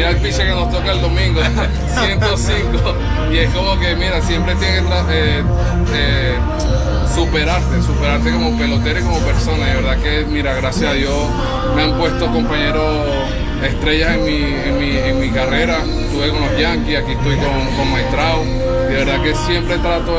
mira el pitcher que nos toca el domingo, 105, y es como que, mira, siempre tiene que superarte como pelotero y como persona. De verdad que, mira, gracias a Dios me han puesto compañeros estrellas en mi carrera. Estuve con los Yankees, aquí estoy con Mike Trout. De verdad que siempre trato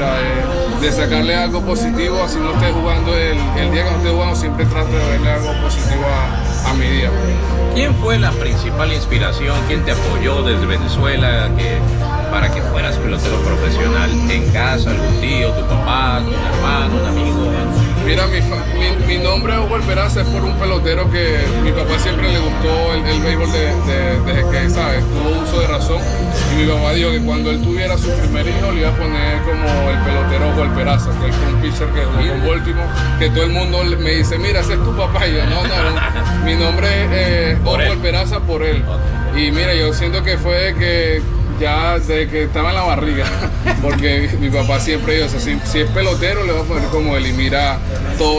de sacarle algo positivo, así no esté jugando el día que no esté jugando, siempre trato de verle algo positivo a mi día. ¿Quién fue la principal inspiración? ¿Quién te apoyó desde Venezuela para que fueras pelotero profesional en casa? ¿Algún tío, tu papá, tu hermano, un amigo? Mira, mi nombre es Oswald Peraza, es por un pelotero que mi papá siempre le gustó el béisbol desde que, ¿sabes? Tuvo uso de razón. Y mi papá dijo que cuando él tuviera su primer hijo le iba a poner como el pelotero Oswald Peraza, que él fue un pitcher que jugó con Baltimore, que todo el mundo me dice, mira, ese es tu papá. Y yo, no, mi nombre es Oswald Peraza por él. Y mira, yo siento que fue que ya desde que estaba en la barriga, porque mi papá siempre dijo, si es pelotero le voy a poner como él, y mira todo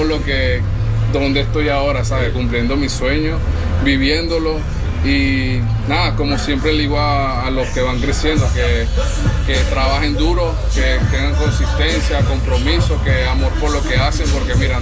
donde estoy ahora, ¿sabes? Cumpliendo mis sueños, viviéndolo, y nada, como siempre le digo a los que van creciendo, que trabajen duro, que tengan consistencia, compromiso, que amor por lo que hacen, porque mira,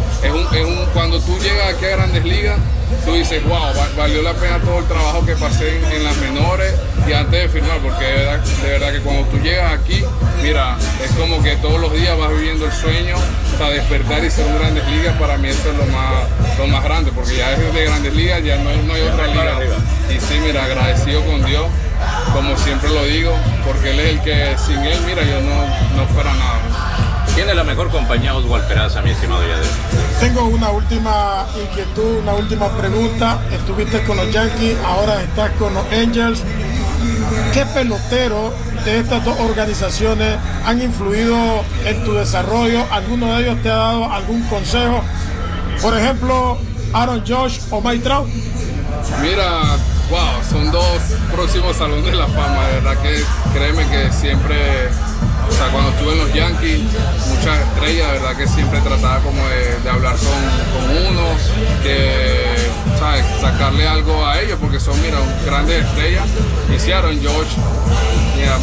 cuando tú llegas aquí a Grandes Ligas, tú dices, wow, valió la pena todo el trabajo que pasé en las menores y antes de firmar, porque de verdad que cuando tú llegas aquí, mira, es como que todos los días vas viviendo el sueño, o sea, despertar y ser un Grandes Ligas, para mí eso es lo más grande, porque ya desde Grandes Ligas ya no hay otra liga. Y sí, mira, agradecido con Dios, como siempre lo digo, porque Él es el que sin Él, mira, yo no fuera nada. ¿Quién es la mejor compañía, Oswald Peraza, mi estimado Yadier? Tengo una última inquietud, una última pregunta. Estuviste con los Yankees, ahora estás con los Angels. ¿Qué pelotero de estas dos organizaciones han influido en tu desarrollo? ¿Alguno de ellos te ha dado algún consejo? Por ejemplo, Aaron Judge o Mike Trout. Mira, wow, son dos próximos salones de la fama. De verdad que créeme que siempre, o sea, cuando estuve en los Yankees, muchas estrellas, de verdad que siempre trataba como de hablar con uno, que, ¿sabes? Sacarle algo a ellos, porque son, mira, grandes estrellas. Hicieron George, mira,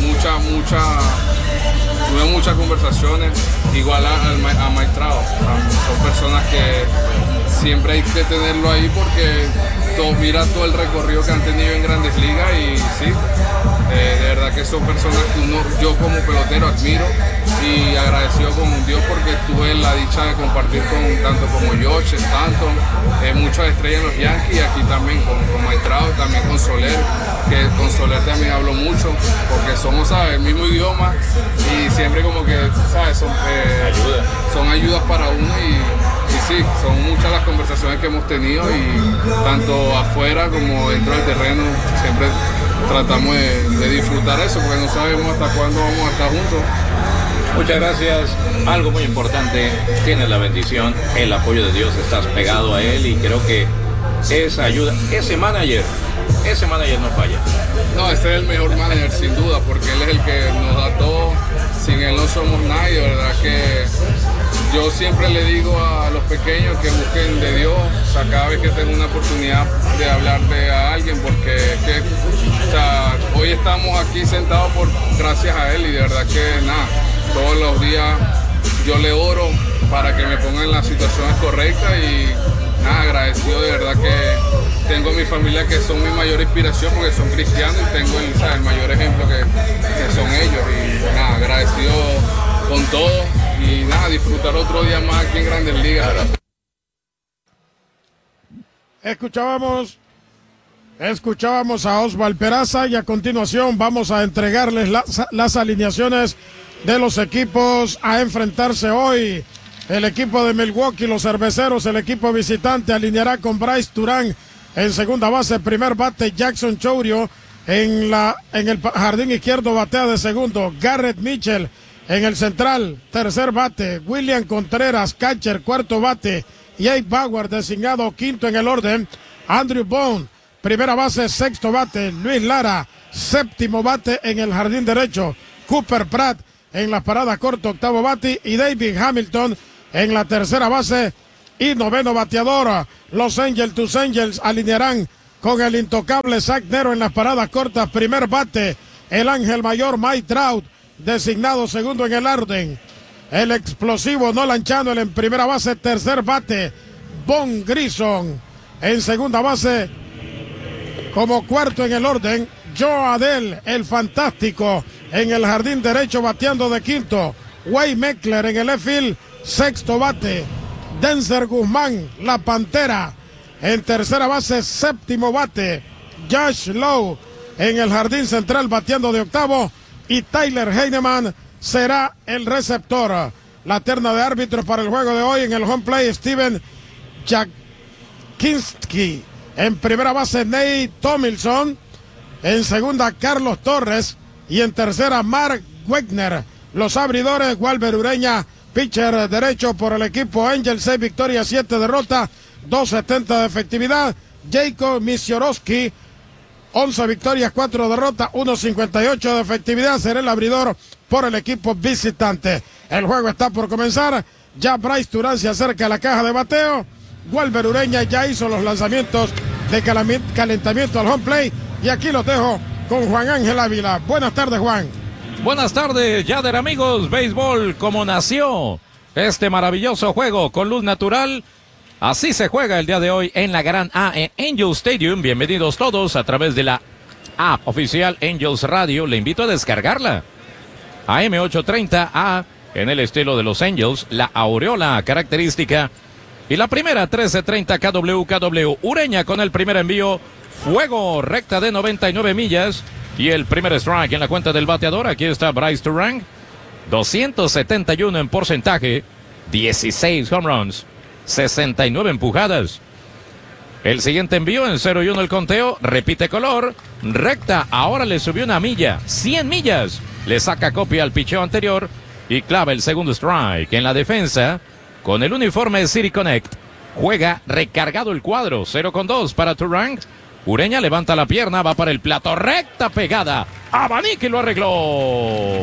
tuve muchas conversaciones, igual a Mike Trout. O sea, son personas que siempre hay que tenerlo ahí, porque mira todo el recorrido que han tenido en Grandes Ligas, y sí, de verdad que son personas que yo como pelotero admiro, y agradecido con Dios porque tuve la dicha de compartir tanto como George, Stanton, muchas estrellas en los Yankees, y aquí también con Mike Trout, también con Soler, que con Soler también hablo mucho, porque somos, ¿sabes?, el mismo idioma, y siempre como que, ¿sabes?, son ayudas para uno, y sí, son muchas las conversaciones que hemos tenido, y tanto afuera como dentro del terreno siempre tratamos de disfrutar eso, porque no sabemos hasta cuándo vamos a estar juntos. Muchas gracias. Algo muy importante, tienes la bendición, el apoyo de Dios, estás pegado a Él, y creo que esa ayuda, ese manager no falla. No, ese es el mejor manager sin duda, porque Él es el que nos da todo, sin Él no somos nadie. De verdad que yo siempre le digo a los pequeños que busquen de Dios, o sea, cada vez que tengo una oportunidad de hablarle a alguien, porque o sea, hoy estamos aquí sentados gracias a Él, y de verdad que nada, todos los días yo le oro para que me ponga en las situaciones correctas, y nada, agradecido de verdad que tengo a mi familia que son mi mayor inspiración, porque son cristianos, y tengo el mayor ejemplo que son ellos, y nada, agradecido con todo, y nada, disfrutar otro día más aquí en Grandes Ligas. Escuchábamos a Oswald Peraza, y a continuación vamos a entregarles las alineaciones de los equipos a enfrentarse hoy. El equipo de Milwaukee, los Cerveceros, el equipo visitante, alineará con Bryce Turán en segunda base. Primer bate, Jackson Chourio. En el jardín izquierdo batea de segundo Garrett Mitchell. En el central, tercer bate, William Contreras, catcher. Cuarto bate, Jake Bauer, designado quinto en el orden. Andrew Bone, primera base. Sexto bate, Luis Lara. Séptimo bate en el jardín derecho, Cooper Pratt. En la parada corta, octavo bate, y David Hamilton en la tercera base y noveno bateador. Los Angels alinearán con el intocable Zach Nero en las paradas cortas. Primer bate, el ángel mayor Mike Trout, designado segundo en el orden. El explosivo Nolan Chanel en primera base. Tercer bate, Von Grison en segunda base. Como cuarto en el orden, Joe Adell, el fantástico, en el jardín derecho bateando de quinto. Wade Meckler en el left field, sexto bate. Denzer Guzmán, la Pantera, en tercera base, séptimo bate. Josh Lowe en el jardín central bateando de octavo. Y Tyler Heineman será el receptor. La terna de árbitros para el juego de hoy: en el home play, Steven Jakinski. En primera base, Nate Tomlinson. En segunda, Carlos Torres. Y en tercera, Mark Wegner. Los abridores, Walber Ureña, pitcher derecho por el equipo Angels, 6 victorias, 7 derrotas, 2.70 de efectividad. Jacob Misiorowski, 11 victorias, 4 derrotas, 1.58 de efectividad. Será el abridor por el equipo visitante. El juego está por comenzar. Ya Bryce Turán se acerca a la caja de bateo. Walber Ureña ya hizo los lanzamientos de calentamiento al home play. Y aquí los dejo con Juan Ángel Ávila. Buenas tardes, Juan. Buenas tardes, Yader, amigos. Béisbol como nació este maravilloso juego con luz natural. Así se juega el día de hoy en la Gran A en Angel Stadium. Bienvenidos todos a través de la app oficial Angels Radio. Le invito a descargarla. AM830A en el estilo de los Angels. La aureola característica. Y la primera 1330 KW. Ureña con el primer envío. Fuego, recta de 99 millas. Y el primer strike en la cuenta del bateador. Aquí está Bryce Turang. 271 en porcentaje. 16 home runs. 69 empujadas. El siguiente envío en 0-1 el conteo. Repite color. Recta. Ahora le subió una milla. 100 millas. Le saca copia al picheo anterior. Y clava el segundo strike. En la defensa, con el uniforme de City Connect, juega recargado el cuadro. 0-2 para Turang. Ureña levanta la pierna, va para el plato, recta pegada, abanique y lo arregló.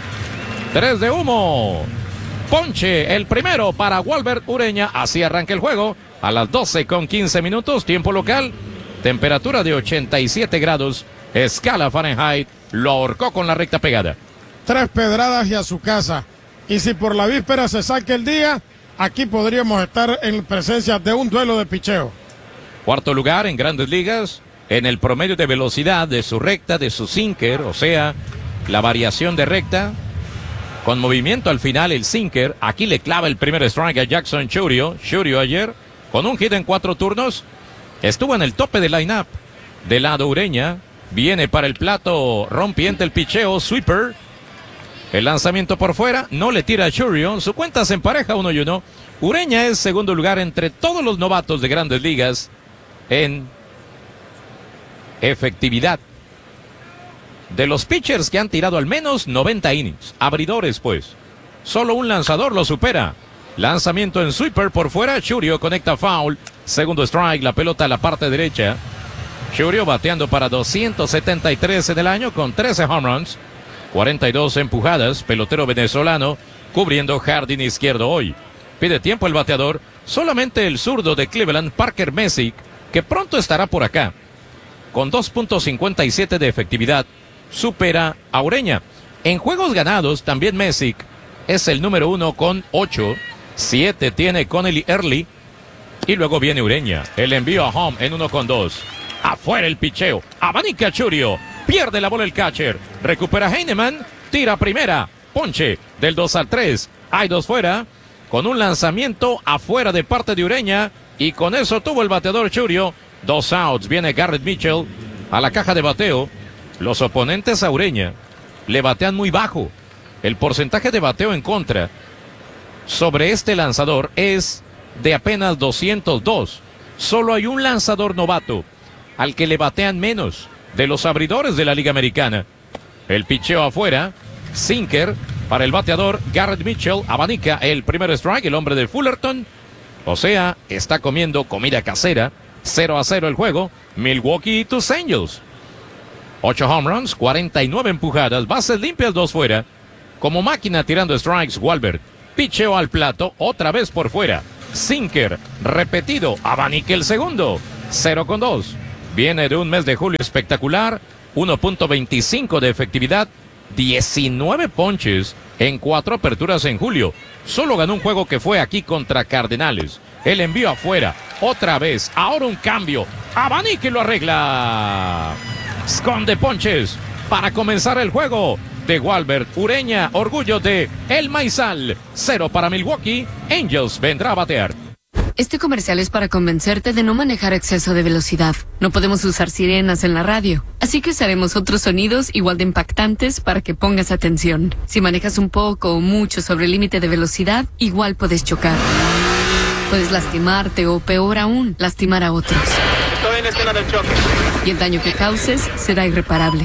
3 de humo. Ponche, el primero para Walber Ureña. Así arranca el juego a las 12:15, tiempo local. Temperatura de 87 grados, escala Fahrenheit. Lo ahorcó con la recta pegada. 3 pedradas y a su casa. Y si por la víspera se saque el día, aquí podríamos estar en presencia de un duelo de picheo. Cuarto lugar en Grandes Ligas, en el promedio de velocidad de su recta, de su sinker, o sea, la variación de recta, con movimiento al final el sinker. Aquí le clava el primer strike a Jackson Chourio. Chourio ayer, con un hit en 4 turnos, estuvo en el tope del line-up. Del lado Ureña, viene para el plato, rompiente el picheo, sweeper. El lanzamiento por fuera, no le tira a Chourio, su cuenta se empareja 1-1. Ureña es segundo lugar entre todos los novatos de Grandes Ligas en efectividad. De los pitchers que han tirado al menos 90 innings, abridores pues, solo un lanzador lo supera. Lanzamiento en sweeper por fuera, Chourio conecta foul, segundo strike, la pelota a la parte derecha. Chourio bateando para 273 en el año con 13 home runs, 42 empujadas, pelotero venezolano cubriendo jardín izquierdo hoy. Pide tiempo el bateador, solamente el zurdo de Cleveland, Parker Messick, que pronto estará por acá, con 2.57 de efectividad, supera a Ureña. En juegos ganados, también Messick es el número 1 con 8, 7 tiene Connelly Early, y luego viene Ureña. El envío a home en 1-2. Afuera el picheo, abanica Chourio, pierde la bola el catcher, recupera Heineman, tira primera, ponche del 2-3, hay 2 fuera, con un lanzamiento afuera de parte de Ureña. Y con eso tuvo el bateador Chourio 2 outs. Viene Garrett Mitchell a la caja de bateo. Los oponentes a Ureña le batean muy bajo. El porcentaje de bateo en contra sobre este lanzador es de apenas 202. Solo hay un lanzador novato al que le batean menos de los abridores de la Liga Americana. El picheo afuera, sinker para el bateador Garrett Mitchell. Abanica el primer strike, el hombre de Fullerton. O sea, está comiendo comida casera. 0-0 el juego. Milwaukee tus Angels. 8 home runs, 49 empujadas, bases limpias, 2 fuera. Como máquina tirando strikes, Walber. Picheo al plato, otra vez por fuera. Sinker, repetido, abanique el segundo. 0-2. Viene de un mes de julio espectacular, 1.25 de efectividad, 19 ponches en 4 aperturas en julio. Solo ganó un juego que fue aquí contra Cardenales. El envío afuera, otra vez, ahora un cambio. Abanique lo arregla. Esconde ponches para comenzar el juego. De Walbert Ureña, orgullo de El Maizal. 0 para Milwaukee, Angels vendrá a batear. Este comercial es para convencerte de no manejar a exceso de velocidad. No podemos usar sirenas en la radio, así que usaremos otros sonidos igual de impactantes para que pongas atención. Si manejas un poco o mucho sobre el límite de velocidad, igual puedes chocar. Puedes lastimarte o, peor aún, lastimar a otros. Estoy en la escena del choque. Y el daño que causes será irreparable.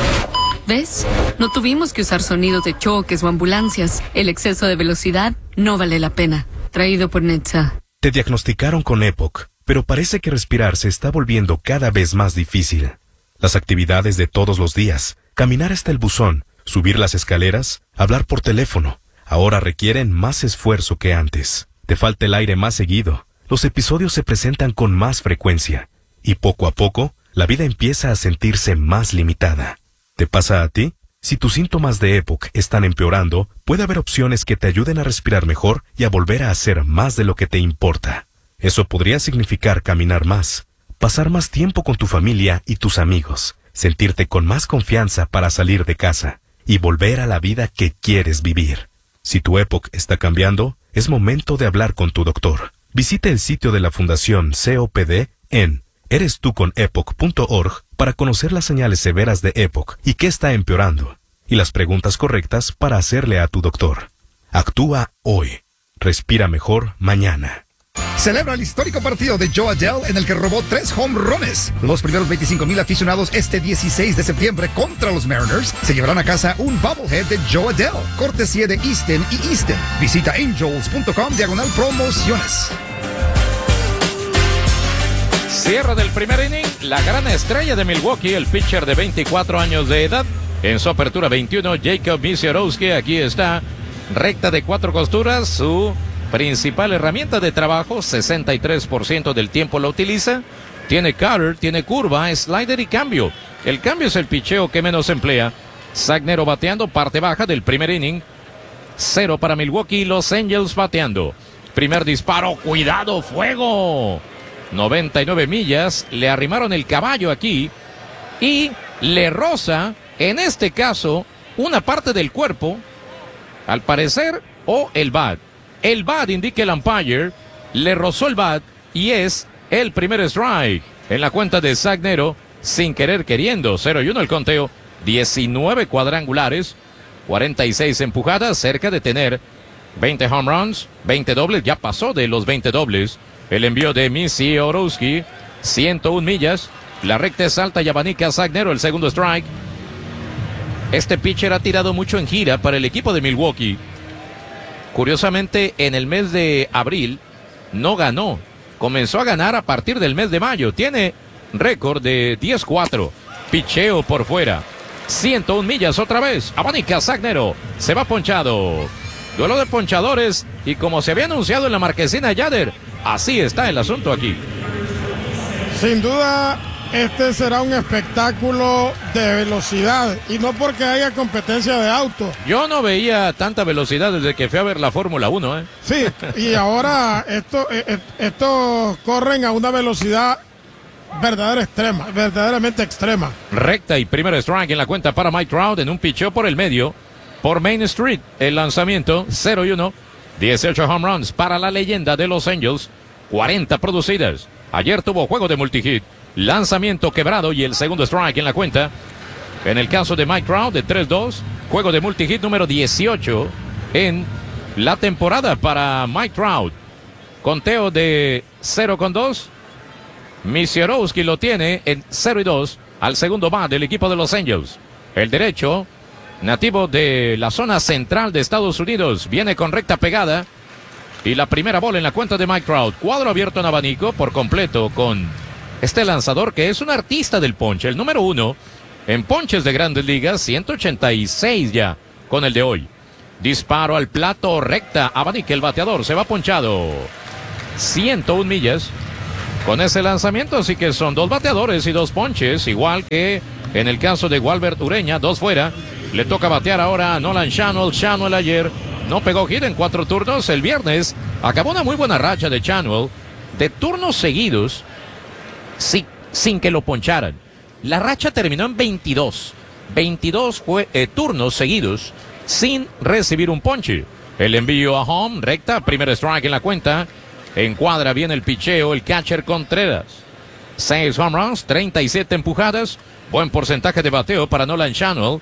¿Ves? No tuvimos que usar sonidos de choques o ambulancias. El exceso de velocidad no vale la pena. Traído por Netza. Te diagnosticaron con EPOC, pero parece que respirar se está volviendo cada vez más difícil. Las actividades de todos los días, caminar hasta el buzón, subir las escaleras, hablar por teléfono, ahora requieren más esfuerzo que antes. Te falta el aire más seguido, los episodios se presentan con más frecuencia, y poco a poco, la vida empieza a sentirse más limitada. ¿Te pasa a ti? Si tus síntomas de EPOC están empeorando, puede haber opciones que te ayuden a respirar mejor y a volver a hacer más de lo que te importa. Eso podría significar caminar más, pasar más tiempo con tu familia y tus amigos, sentirte con más confianza para salir de casa y volver a la vida que quieres vivir. Si tu EPOC está cambiando, es momento de hablar con tu doctor. Visita el sitio de la Fundación COPD en erestuconepoc.org para conocer las señales severas de EPOC y qué está empeorando, y las preguntas correctas para hacerle a tu doctor. Actúa hoy. Respira mejor mañana. Celebra el histórico partido de Joe Adell en el que robó 3 home runs. Los primeros 25,000 aficionados este 16 de septiembre contra los Mariners se llevarán a casa un bobblehead de Joe Adell, cortesía de Easton y Easton. Visita angels.com/promociones. Cierre del primer inning, la gran estrella de Milwaukee, el pitcher de 24 años de edad. En su apertura 21, Jacob Misiorowski, aquí está, recta de 4 costuras, su principal herramienta de trabajo, 63% del tiempo lo utiliza. Tiene cutter, tiene curva, slider y cambio. El cambio es el picheo que menos emplea. Sagnero bateando, parte baja del primer inning. 0 para Milwaukee, los Angels bateando. Primer disparo, cuidado, fuego. 99 millas, le arrimaron el caballo aquí y le roza, en este caso, una parte del cuerpo, al parecer, o el bat. El bat indica el umpire, le rozó el bat y es el primer strike. En la cuenta de Sagnero, sin querer queriendo, 0-1 el conteo, 19 cuadrangulares, 46 empujadas, cerca de tener 20 home runs, 20 dobles, ya pasó de los 20 dobles. El envío de Misiorowski, 101 millas. La recta es alta y abanica a Sagnero, el segundo strike. Este pitcher ha tirado mucho en gira para el equipo de Milwaukee. Curiosamente, en el mes de abril no ganó. Comenzó a ganar a partir del mes de mayo. Tiene récord de 10-4. Picheo por fuera. 101 millas otra vez. Abanica a Sagnero. Se va ponchado. Duelo de ponchadores. Y como se había anunciado en la marquesina Yader, así está el asunto aquí. Sin duda, este será un espectáculo de velocidad y no porque haya competencia de auto. Yo no veía tanta velocidad desde que fui a ver la Fórmula 1, ¿eh? Sí, y ahora estos corren a una velocidad verdaderamente extrema. Recta y primer strike en la cuenta para Mike Trout en un picheo por el medio. Por Main Street, el lanzamiento 0-1. 18 home runs para la leyenda de Los Angels, 40 producidas. Ayer tuvo juego de multihit, lanzamiento quebrado y el segundo strike en la cuenta. En el caso de Mike Trout de 3-2, juego de multihit número 18 en la temporada para Mike Trout. Conteo de 0-2. Misiorowski lo tiene en 0-2 al segundo bat del equipo de Los Angels. El derecho, nativo de la zona central de Estados Unidos, viene con recta pegada. Y la primera bola en la cuenta de Mike Trout. Cuadro abierto en abanico por completo con este lanzador que es un artista del ponche. El número 1 en ponches de Grandes Ligas, 186 ya con el de hoy. Disparo al plato, recta, abanica el bateador, se va ponchado. 101 millas. con ese lanzamiento, así que son 2 bateadores y 2 ponches, igual que en el caso de Gualbert Ureña, 2 fuera. Le toca batear ahora a Nolan Schanuel. Schanuel ayer no pegó hit en 4 turnos. El viernes acabó una muy buena racha de Schanuel de turnos seguidos sin que lo poncharan. La racha terminó en 22 turnos seguidos sin recibir un ponche. El envío a home, recta, primer strike en la cuenta. Encuadra bien el picheo, el catcher Contreras. 6 home runs, 37 empujadas. Buen porcentaje de bateo para Nolan Schanuel.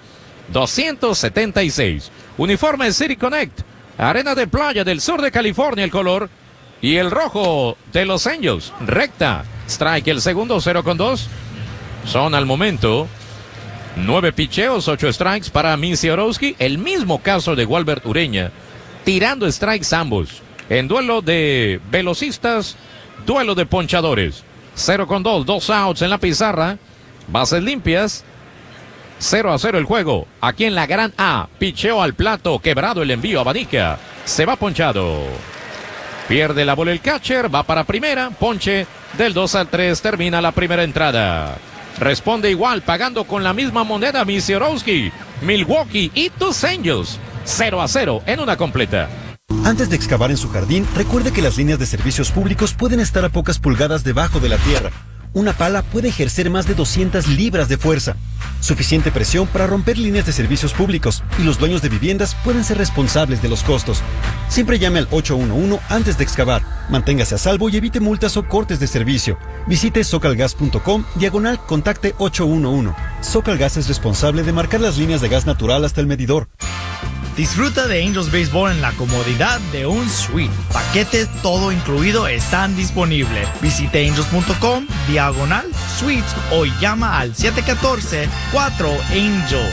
276. Uniforme City Connect. Arena de playa del sur de California el color. Y el rojo de Los Angels. Recta. Strike el segundo, 0-2. Son al momento 9 picheos, 8 strikes para Misiorowski. El mismo caso de Gualbert Ureña. Tirando strikes ambos. En duelo de velocistas, duelo de ponchadores. 0-2, 2 outs en la pizarra. Bases limpias. 0-0 el juego. Aquí en la Gran A. Picheo al plato. Quebrado el envío. Abanica. Se va ponchado. Pierde la bola el catcher. Va para primera. Ponche del 2-3. Termina la primera entrada. Responde igual. Pagando con la misma moneda Misiorowski. Milwaukee y tus Angels. 0-0 en una completa. Antes de excavar en su jardín, recuerde que las líneas de servicios públicos pueden estar a pocas pulgadas debajo de la tierra. Una pala puede ejercer más de 200 libras de fuerza. Suficiente presión para romper líneas de servicios públicos, y los dueños de viviendas pueden ser responsables de los costos. Siempre llame al 811 antes de excavar. Manténgase a salvo y evite multas o cortes de servicio. Visite socalgas.com/contacte 811. Socalgas es responsable de marcar las líneas de gas natural hasta el medidor. Disfruta de Angels Baseball en la comodidad de un suite. Paquetes todo incluido están disponibles. Visite angels.com/suites o llama al 714-4ANGEL.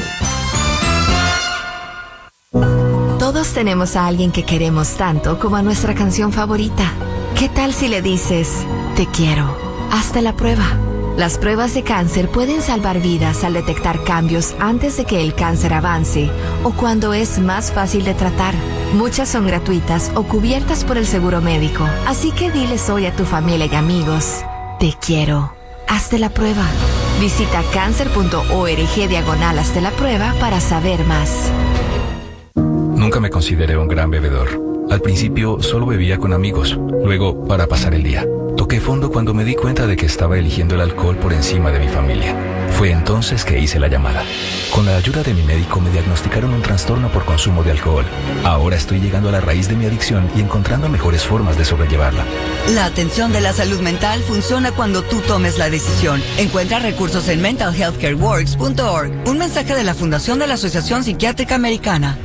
Todos tenemos a alguien que queremos tanto como a nuestra canción favorita. ¿Qué tal si le dices, te quiero? Hazte la prueba. Las pruebas de cáncer pueden salvar vidas al detectar cambios antes de que el cáncer avance o cuando es más fácil de tratar. Muchas son gratuitas o cubiertas por el seguro médico. Así que diles hoy a tu familia y amigos, te quiero. Hazte la prueba. Visita cancer.org/hazte la prueba para saber más. Nunca me consideré un gran bebedor. Al principio solo bebía con amigos, luego para pasar el día. Toqué fondo cuando me di cuenta de que estaba eligiendo el alcohol por encima de mi familia. Fue entonces que hice la llamada. Con la ayuda de mi médico me diagnosticaron un trastorno por consumo de alcohol. Ahora estoy llegando a la raíz de mi adicción y encontrando mejores formas de sobrellevarla. La atención de la salud mental funciona cuando tú tomes la decisión. Encuentra recursos en mentalhealthcareworks.org. Un mensaje de la Fundación de la Asociación Psiquiátrica Americana.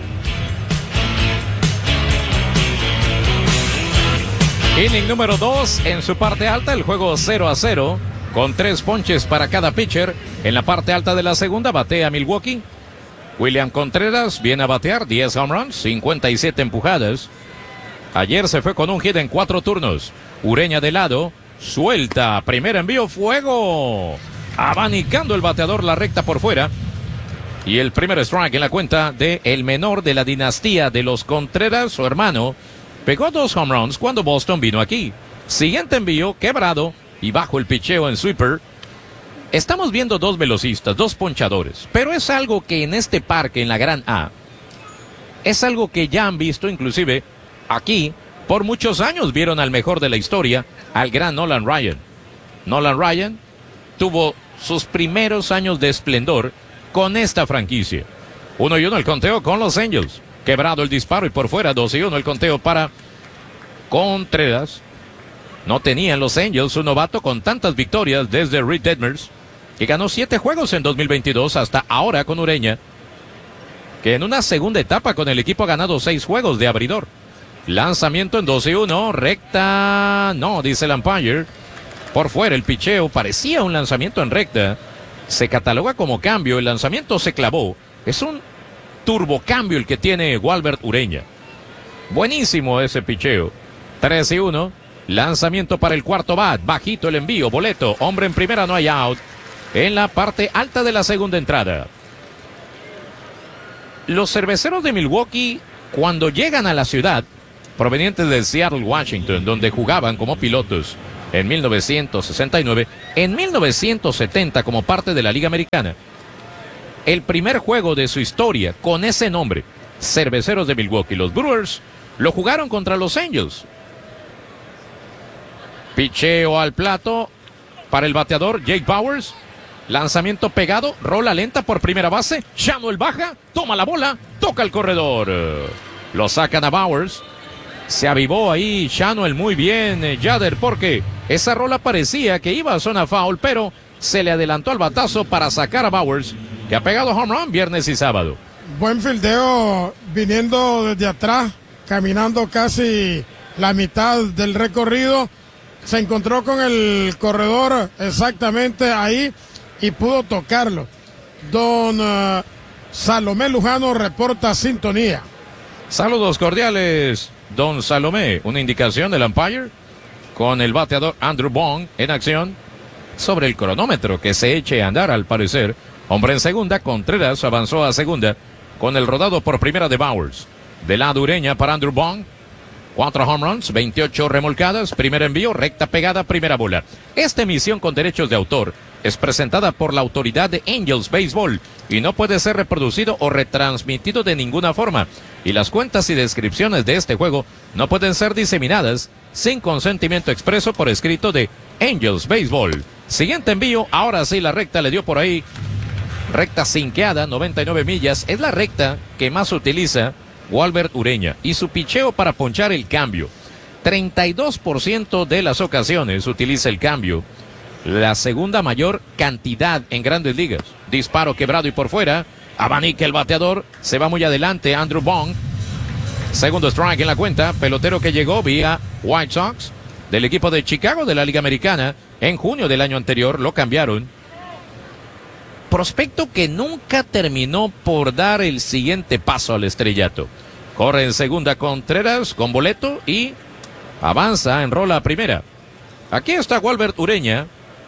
Inning número 2 en su parte alta, el juego 0-0, con 3 ponches para cada pitcher. En la parte alta de la segunda batea Milwaukee. William Contreras viene a batear 10 home runs, 57 empujadas. Ayer se fue con un hit en 4 turnos. Ureña de lado, suelta, primer envío, fuego. Abanicando el bateador, la recta por fuera. Y el primer strike en la cuenta de el menor de la dinastía de los Contreras, su hermano. Pegó 2 home runs cuando Boston vino aquí. Siguiente envío, quebrado y bajo el picheo en sweeper. Estamos viendo 2 velocistas, 2 ponchadores, pero es algo que en este parque, en la Gran A, es algo que ya han visto, inclusive aquí, por muchos años vieron al mejor de la historia, al gran Nolan Ryan. Nolan Ryan tuvo sus primeros años de esplendor con esta franquicia. 1-1 el conteo con los Angels. Quebrado el disparo y por fuera 2-1 el conteo para Contreras. No tenían los Angels un novato con tantas victorias desde Reed Detmers, que ganó 7 juegos en 2022 hasta ahora con Ureña, que en una segunda etapa con el equipo ha ganado 6 juegos de abridor. Lanzamiento en 2-1, recta, no, dice el umpire. Por fuera el picheo, parecía un lanzamiento en recta. Se cataloga como cambio, el lanzamiento se clavó. Es un turbocambio el que tiene Gualbert Ureña. Buenísimo ese picheo. 3-1. Lanzamiento para el cuarto bat. Bajito el envío. Boleto. Hombre en primera, no hay out. En la parte alta de la segunda entrada. Los cerveceros de Milwaukee, cuando llegan a la ciudad, provenientes de Seattle, Washington, donde jugaban como pilotos, en 1969. En 1970, como parte de la Liga Americana, el primer juego de su historia con ese nombre, Cerveceros de Milwaukee, los Brewers, lo jugaron contra los Angels. Picheo al plato para el bateador Jake Bauers. Lanzamiento pegado, rola lenta por primera base. Shanuel baja, toma la bola, toca el corredor. Lo sacan a Bauers. Se avivó ahí Shanuel muy bien, Yader, porque esa rola parecía que iba a zona foul, pero se le adelantó al batazo para sacar a Bauers, que ha pegado home run viernes y sábado. Buen fildeo viniendo desde atrás, caminando casi la mitad del recorrido. Se encontró con el corredor exactamente ahí y pudo tocarlo. Don Salomé Lujano reporta sintonía. Saludos cordiales, don Salomé. Una indicación del umpire con el bateador Andrew Bong en acción sobre el cronómetro que se eche a andar al parecer. Hombre en segunda, Contreras avanzó a segunda con el rodado por primera de Bauers. De lado Ureña para Andrew Bong. 4 home runs, 28 remolcadas, primer envío, recta pegada, primera bola. Esta emisión con derechos de autor es presentada por la autoridad de Angels Baseball y no puede ser reproducido o retransmitido de ninguna forma. Y las cuentas y descripciones de este juego no pueden ser diseminadas sin consentimiento expreso por escrito de Angels Baseball. Siguiente envío, ahora sí la recta le dio por ahí. Recta sinqueada, 99 millas, es la recta que más utiliza Walbert Ureña, y su picheo para ponchar el cambio. 32% de las ocasiones utiliza el cambio, la segunda mayor cantidad en Grandes Ligas. Disparo quebrado y por fuera, abanica el bateador, se va muy adelante Andrew Bong. Segundo strike en la cuenta, pelotero que llegó vía White Sox, del equipo de Chicago de la Liga Americana. En junio del año anterior lo cambiaron. Prospecto que nunca terminó por dar el siguiente paso al estrellato. Corre en segunda Contreras con boleto y avanza, enrola a primera. Aquí está Walbert Ureña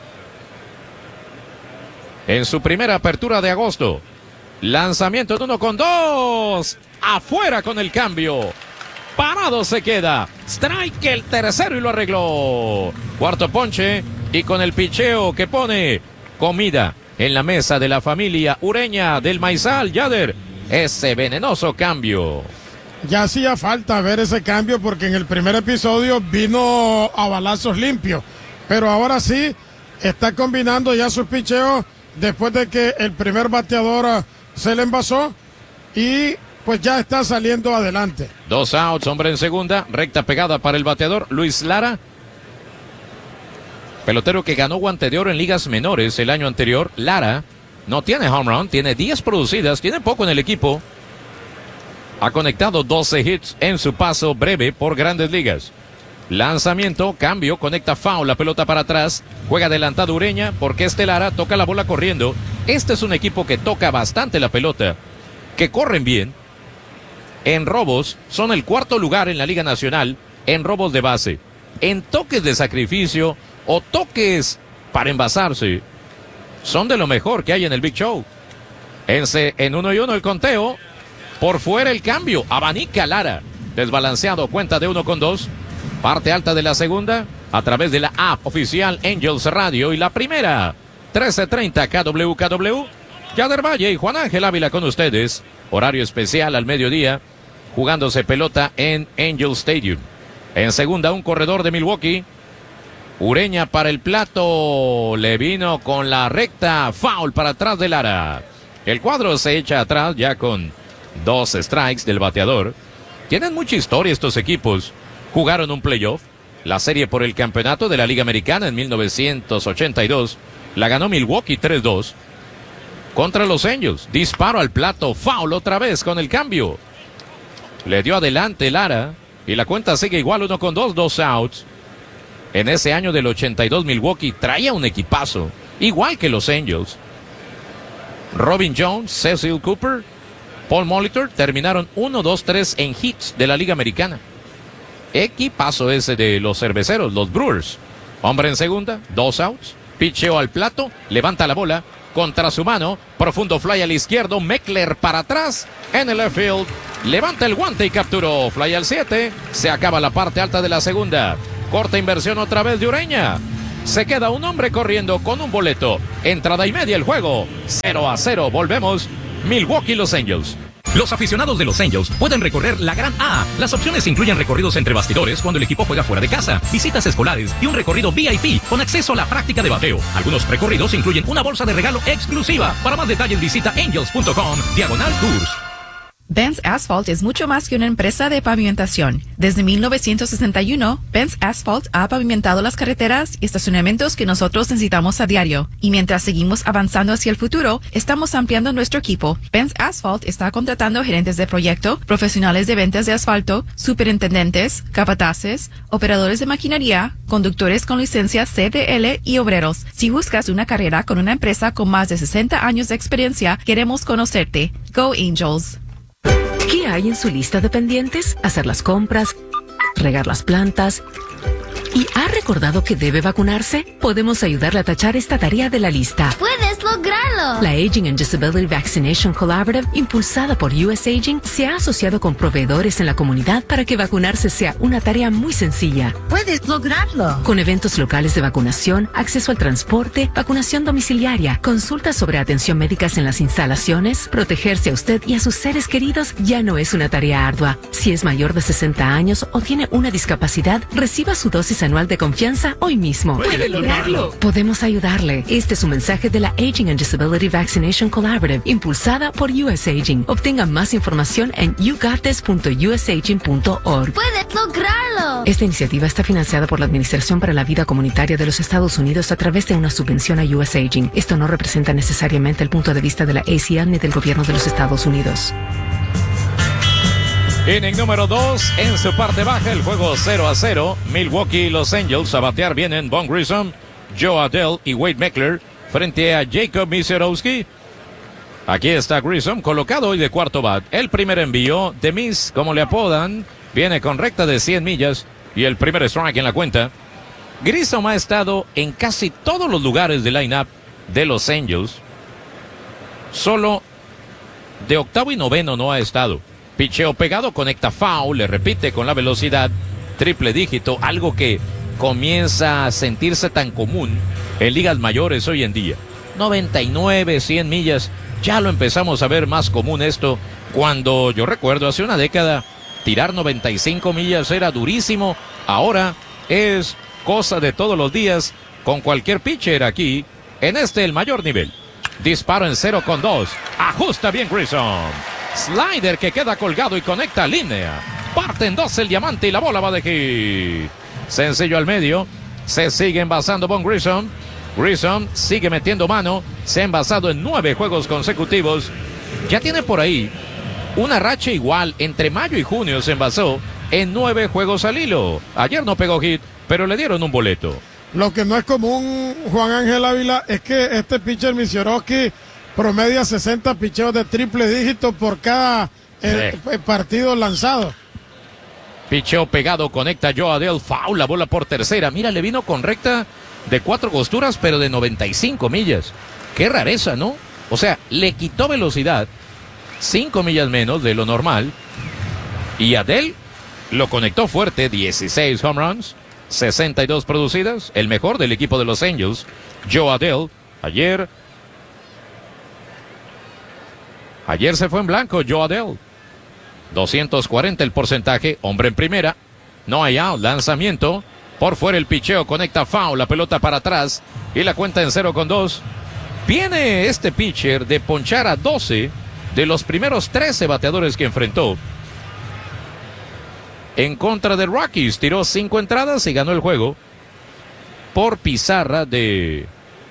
en su primera apertura de agosto. Lanzamiento de 1-2. Afuera con el cambio. Parado se queda. Strike el tercero y lo arregló. Cuarto ponche y con el picheo que pone comida en la mesa de la familia Ureña del Maizal, Yader, ese venenoso cambio. Ya hacía falta ver ese cambio porque en el primer episodio vino a balazos limpios, pero ahora sí está combinando ya sus picheos después de que el primer bateador se le envasó y pues ya está saliendo adelante. 2 outs, hombre en segunda, recta pegada para el bateador Luis Lara. Pelotero que ganó guante de oro en ligas menores el año anterior. Lara no tiene home run, tiene 10 producidas, tiene poco en el equipo. Ha conectado 12 hits en su paso breve por Grandes Ligas. Lanzamiento, cambio, conecta foul, la pelota para atrás. Juega adelantado Ureña porque Lara toca la bola corriendo. Este es un equipo que toca bastante la pelota, que corren bien. En robos, son el cuarto lugar en la Liga Nacional en robos de base. En toques de sacrificio o toques para envasarse, son de lo mejor que hay en el Big Show. En 1-1 el conteo, por fuera el cambio, abanica Lara, desbalanceado, cuenta de 1-2, parte alta de la segunda, a través de la app oficial Angels Radio y la primera, 13:30 KWKW, Yader Valle y Juan Ángel Ávila con ustedes, horario especial al mediodía, jugándose pelota en Angel Stadium. En segunda un corredor de Milwaukee, Ureña para el plato, le vino con la recta, foul para atrás de Lara. El cuadro se echa atrás ya con 2 strikes del bateador. Tienen mucha historia estos equipos. Jugaron un playoff, la serie por el campeonato de la Liga Americana en 1982. La ganó Milwaukee 3-2 contra los Angels. Disparo al plato, foul otra vez con el cambio. Le dio adelante Lara y la cuenta sigue igual, 1-2, 2 outs. En ese año del 82 Milwaukee traía un equipazo, igual que los Angels. Robin Jones, Cecil Cooper, Paul Molitor terminaron 1-2-3 en hits de la Liga Americana. Equipazo ese de los cerveceros, los Brewers. Hombre en segunda, 2 outs. Picheo al plato, levanta la bola contra su mano, profundo fly al izquierdo, Meckler para atrás en el left field. Levanta el guante y capturó. Fly al 7, se acaba la parte alta de la segunda. Corta inversión otra vez de Ureña. Se queda un hombre corriendo con un boleto. Entrada y media el juego. 0-0. Volvemos. Milwaukee, Los Angels. Los aficionados de Los Angels pueden recorrer la Gran A. Las opciones incluyen recorridos entre bastidores cuando el equipo juega fuera de casa, visitas escolares y un recorrido VIP con acceso a la práctica de bateo. Algunos recorridos incluyen una bolsa de regalo exclusiva. Para más detalles visita angels.com/tours. Benz Asphalt es mucho más que una empresa de pavimentación. Desde 1961, Benz Asphalt ha pavimentado las carreteras y estacionamientos que nosotros necesitamos a diario. Y mientras seguimos avanzando hacia el futuro, estamos ampliando nuestro equipo. Benz Asphalt está contratando gerentes de proyecto, profesionales de ventas de asfalto, superintendentes, capataces, operadores de maquinaria, conductores con licencia CDL y obreros. Si buscas una carrera con una empresa con más de 60 años de experiencia, queremos conocerte. Go Angels. ¿Qué hay en su lista de pendientes? Hacer las compras, regar las plantas. ¿Y ha recordado que debe vacunarse? Podemos ayudarle a tachar esta tarea de la lista. ¡Puedes lograrlo! La Aging and Disability Vaccination Collaborative, impulsada por US Aging, se ha asociado con proveedores en la comunidad para que vacunarse sea una tarea muy sencilla. ¡Puedes lograrlo! Con eventos locales de vacunación, acceso al transporte, vacunación domiciliaria, consultas sobre atención médicas en las instalaciones, protegerse a usted y a sus seres queridos ya no es una tarea ardua. Si es mayor de 60 años o tiene una discapacidad, reciba su dosis anual de confianza hoy mismo. ¡Puede lograrlo! Podemos ayudarle. Este es un mensaje de la Aging and Disability Vaccination Collaborative, impulsada por US Aging. Obtenga más información en yougotthis.usaging.org. ¡Puedes lograrlo! Esta iniciativa está financiada por la Administración para la Vida Comunitaria de los Estados Unidos a través de una subvención a US Aging. Esto no representa necesariamente el punto de vista de la ACL ni del gobierno de los Estados Unidos. Inning número 2, en su parte baja, el juego 0-0. Milwaukee y Los Angels a batear vienen Von Grissom, Joe Adell y Wade Meckler frente a Jacob Misiorowski. Aquí está Grissom colocado hoy de cuarto bat. El primer envío de Miss, como le apodan, viene con recta de 100 millas y el primer strike en la cuenta. Grissom ha estado en casi todos los lugares del line-up de Los Angels. Solo de octavo y noveno no ha estado. Picheo pegado, conecta foul, le repite con la velocidad, triple dígito, algo que comienza a sentirse tan común en ligas mayores hoy en día. 99, 100 millas, ya lo empezamos a ver más común esto, cuando yo recuerdo hace una década, tirar 95 millas era durísimo, ahora es cosa de todos los días, con cualquier pitcher aquí, en el mayor nivel. Disparo en 0-2, ajusta bien Grissom. Slider que queda colgado y conecta línea. Parte en dos el diamante y la bola va de hit. Sencillo al medio. Se sigue envasando Von Grissom. Grissom sigue metiendo mano. Se ha envasado en 9 juegos consecutivos. Ya tiene por ahí una racha igual. Entre mayo y junio se envasó en 9 juegos al hilo. Ayer no pegó hit, pero le dieron un boleto. Lo que no es común, Juan Ángel Ávila, es que este pitcher Misiorowski promedia 60 picheos de triple dígito por cada partido lanzado. Picheo pegado, conecta Joe Adell, foul, la bola por tercera. Mira, le vino con recta de 4 costuras, pero de 95 millas. Qué rareza, ¿no? O sea, le quitó velocidad, 5 millas menos de lo normal. Y Adell lo conectó fuerte, 16 home runs, 62 producidas, el mejor del equipo de Los Angels. Joe Adell, Ayer se fue en blanco Joe Adell. 240 el porcentaje, hombre en primera. No hay out, lanzamiento. Por fuera el picheo, conecta foul, la pelota para atrás. Y la cuenta en 0-2. Viene este pitcher de ponchar a 12 de los primeros 13 bateadores que enfrentó. En contra de Rockies, tiró 5 entradas y ganó el juego. Por pizarra de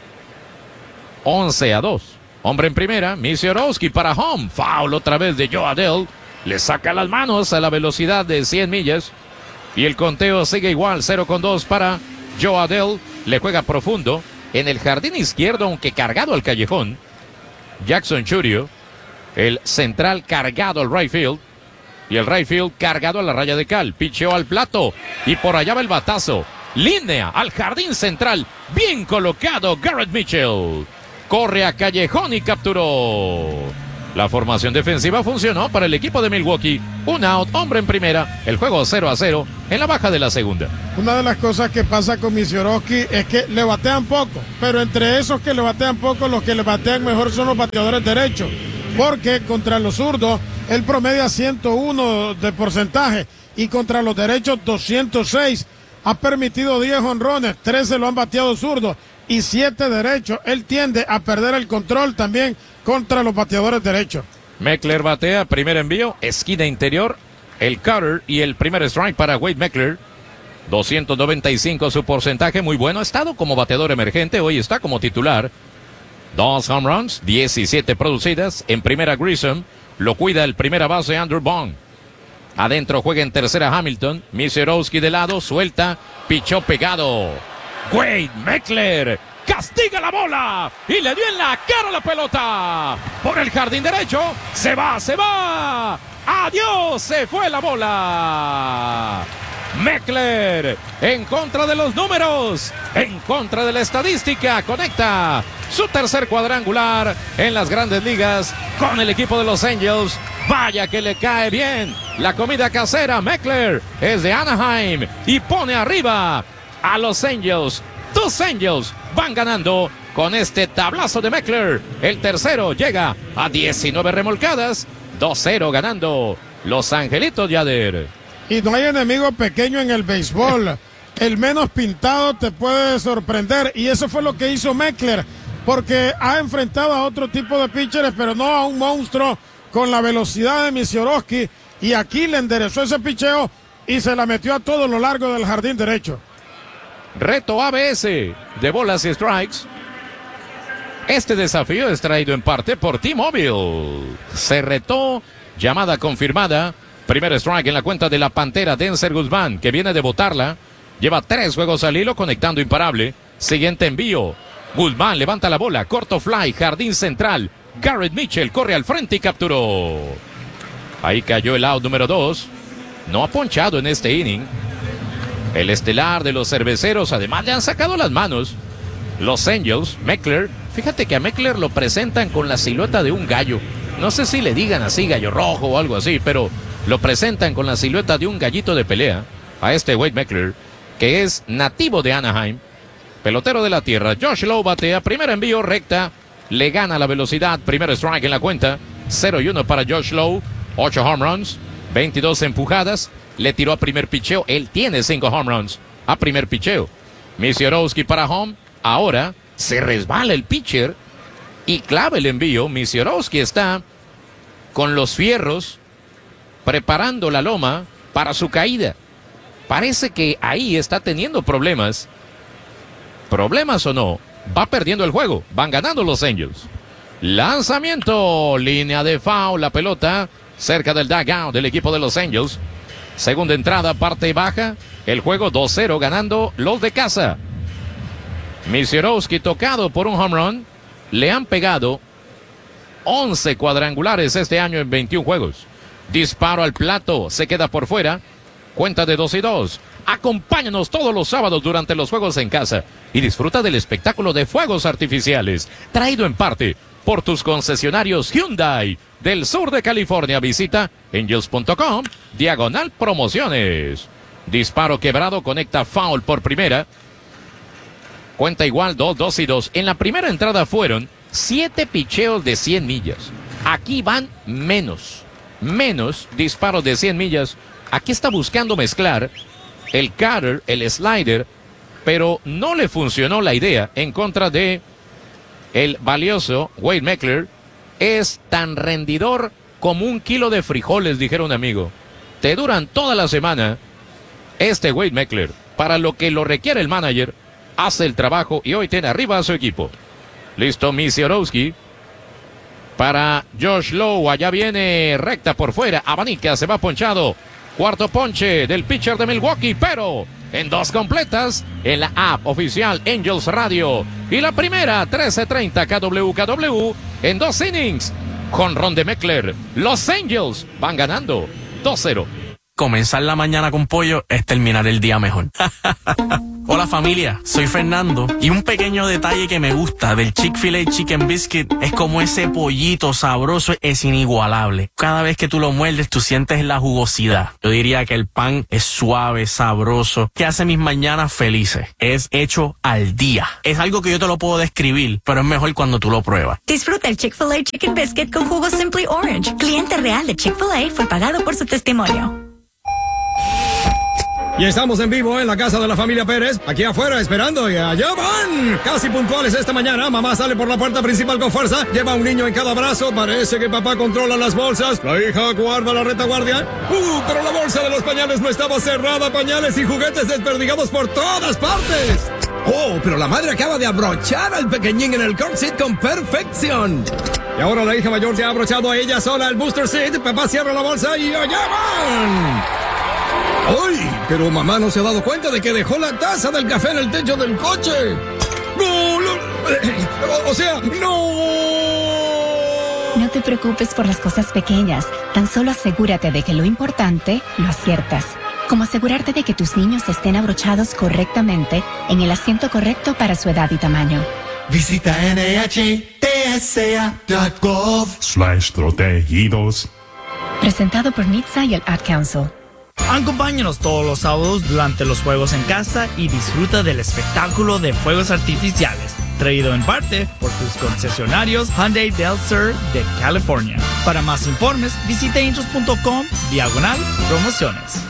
11-2. Hombre en primera, Misiorowski para home. Foul otra vez de Joe Adell. Le saca las manos a la velocidad de 100 millas. Y el conteo sigue igual, 0-2 para Joe Adell. Le juega profundo en el jardín izquierdo, aunque cargado al callejón. Jackson Chourio, el central cargado al right field. Y el right field cargado a la raya de cal. Picheó al plato. Y por allá va el batazo. Línea al jardín central. Bien colocado Garrett Mitchell. Corre a callejón y capturó. La formación defensiva funcionó para el equipo de Milwaukee. Un out, hombre en primera. El juego 0-0 en la baja de la segunda. Una de las cosas que pasa con Misiorowski es que le batean poco, pero entre esos que le batean poco, los que le batean mejor son los bateadores derechos, porque contra los zurdos él promedia 101 de porcentaje y contra los derechos 206. Ha permitido 10 jonrones, 13 lo han bateado zurdos y 7 derechos. Él tiende a perder el control también contra los bateadores derechos. Meckler batea, primer envío, esquina interior, el cutter y el primer strike para Wade Meckler. 295 su porcentaje, muy bueno. Ha estado como bateador emergente, hoy está como titular. 2 home runs, 17 producidas. En primera Grissom, lo cuida el primera base Andrew Bond. Adentro juega en tercera Hamilton. Misiorowski de lado, suelta, pichó pegado. Wade Meckler castiga la bola y le dio en la cara la pelota. Por el jardín derecho, se va. Adiós, se fue la bola. Meckler en contra de los números, en contra de la estadística, conecta su tercer cuadrangular en las grandes ligas con el equipo de Los Angels. Vaya que le cae bien la comida casera. Meckler es de Anaheim y pone arriba a Los Angels. Los Angels van ganando con este tablazo de Meckler. El tercero llega a 19 remolcadas. 2-0 ganando Los Angelitos Yader. Y no hay enemigo pequeño en el béisbol. El menos pintado te puede sorprender. Y eso fue lo que hizo Meckler. Porque ha enfrentado a otro tipo de pitchers, pero no a un monstruo con la velocidad de Misiorowski. Y aquí le enderezó ese picheo y se la metió a todo lo largo del jardín derecho. Reto ABS de bolas y strikes. Este desafío es traído en parte por T-Mobile. Se retó, llamada confirmada. Primer strike en la cuenta de la Pantera Denzer Guzmán, que viene de botarla. Lleva 3 juegos al hilo conectando imparable. Siguiente envío. Guzmán levanta la bola, corto fly, jardín central. Garrett Mitchell corre al frente y capturó. Ahí cayó el out número 2. No ha ponchado en este inning. El estelar de los cerveceros, además le han sacado las manos. Los Angels, Meckler. Fíjate que a Meckler lo presentan con la silueta de un gallo. No sé si le digan así, gallo rojo o algo así, pero lo presentan con la silueta de un gallito de pelea a este Wade Meckler, que es nativo de Anaheim. Pelotero de la tierra. Josh Lowe batea, primer envío, recta. Le gana la velocidad, primer strike en la cuenta. 0-1 para Josh Lowe. 8 home runs, 22 empujadas. Le tiró a primer picheo. Él tiene 5 home runs a primer picheo. Misiorowski para home. Ahora se resbala el pitcher y clava el envío. Misiorowski está con los fierros preparando la loma para su caída. Parece que ahí está teniendo problemas. Problemas o no, va perdiendo el juego. Van ganando los Angels. Lanzamiento, línea de foul, la pelota cerca del dugout del equipo de los Angels. Segunda entrada, parte baja. El juego 2-0 ganando los de casa. Misiorowski tocado por un home run. Le han pegado 11 cuadrangulares este año en 21 juegos. Disparo al plato, se queda por fuera. Cuenta de 2-2. Acompáñanos todos los sábados durante los juegos en casa y disfruta del espectáculo de fuegos artificiales, traído en parte por tus concesionarios Hyundai del sur de California. Visita angels.com/promociones. Disparo quebrado, conecta foul por primera. Cuenta igual, 2-2. En la primera entrada fueron 7 picheos de 100 millas. Aquí van menos disparos de 100 millas. Aquí está buscando mezclar el cutter, el slider, pero no le funcionó la idea en contra de el valioso Wade Meckler. Es tan rendidor como 1 kilo de frijoles, dijera un amigo. Te duran toda la semana. Este Wade Meckler, para lo que lo requiere el manager, hace el trabajo y hoy tiene arriba a su equipo. Listo, Misiorowski. Para Josh Lowe, allá viene recta por fuera, abanica, se va ponchado. Cuarto ponche del pitcher de Milwaukee, pero en 2 completas en la app oficial Angels Radio. Y la primera, 13:30 KWKW en 2 innings. Jonrón de Meckler. Los Angels van ganando 2-0. Comenzar la mañana con pollo es terminar el día mejor. Hola familia, soy Fernando y un pequeño detalle que me gusta del Chick-fil-A Chicken Biscuit es como ese pollito sabroso es inigualable. Cada vez que tú lo muerdes tú sientes la jugosidad. Yo diría que el pan es suave, sabroso, que hace mis mañanas felices. Es hecho al día. Es algo que yo te lo puedo describir, pero es mejor cuando tú lo pruebas. Disfruta el Chick-fil-A Chicken Biscuit con jugo Simply Orange. Cliente real de Chick-fil-A fue pagado por su testimonio. Y estamos en vivo en la casa de la familia Pérez, aquí afuera esperando y allá van. Casi puntuales esta mañana, mamá sale por la puerta principal con fuerza, lleva a un niño en cada brazo, parece que papá controla las bolsas, la hija guarda la retaguardia. Pero la bolsa de los pañales no estaba cerrada, pañales y juguetes desperdigados por todas partes. Oh, pero la madre acaba de abrochar al pequeñín en el car seat con perfección. Y ahora la hija mayor se ha abrochado a ella sola el booster seat, papá cierra la bolsa y allá van. ¡Ay! Pero mamá no se ha dado cuenta de que dejó la taza del café en el techo del coche. ¡No! O sea, ¡no! No te preocupes por las cosas pequeñas. Tan solo asegúrate de que lo importante lo aciertas. Como asegurarte de que tus niños estén abrochados correctamente en el asiento correcto para su edad y tamaño. Visita NHTSA.gov/protegidos. Presentado por NHTSA y el Ad Council. Acompáñanos todos los sábados durante los juegos en casa y disfruta del espectáculo de fuegos artificiales, traído en parte por tus concesionarios Hyundai Del Sur de California. Para más informes, visita angels.com/promociones.